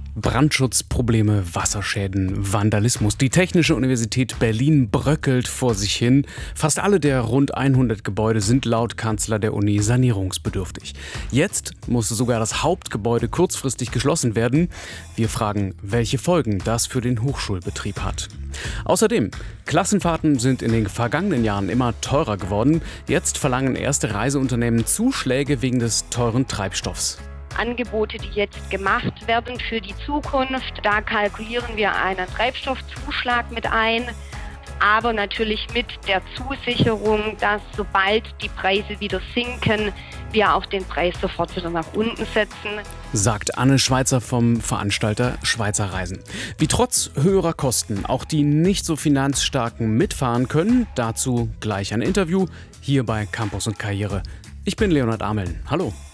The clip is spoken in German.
Brandschutzprobleme, Wasserschäden, Vandalismus. Die Technische Universität Berlin bröckelt vor sich hin. Fast alle der rund 100 Gebäude sind laut Kanzler der Uni sanierungsbedürftig. Jetzt musste sogar das Hauptgebäude kurzfristig geschlossen werden. Wir fragen, welche Folgen das für den Hochschulbetrieb hat. Außerdem, Klassenfahrten sind in den vergangenen Jahren immer teurer geworden. Jetzt verlangen erste Reiseunternehmen Zuschläge wegen des teuren Treibstoffs. Angebote, die jetzt gemacht werden für die Zukunft, da kalkulieren wir einen Treibstoffzuschlag mit ein, aber natürlich mit der Zusicherung, dass sobald die Preise wieder sinken, wir auch den Preis sofort wieder nach unten setzen. Sagt Anne Schweizer vom Veranstalter Schweizer Reisen. Wie trotz höherer Kosten auch die nicht so finanzstarken mitfahren können, dazu gleich ein Interview hier bei Campus und Karriere. Ich bin Leonhard Ameln. Hallo.